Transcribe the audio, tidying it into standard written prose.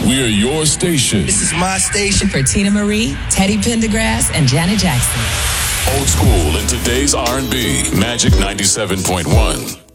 We're your station. This is my station. For Tina Marie, Teddy Pendergrass, and Janet Jackson. Old school in today's R&B. Magic 97.1.